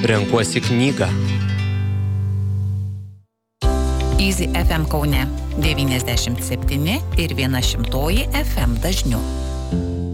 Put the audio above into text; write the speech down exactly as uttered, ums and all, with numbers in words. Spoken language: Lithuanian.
Renkuosi knygą. Easy F M Kaune devyniasdešimt septyni ir viena šimtoji F M dažniu.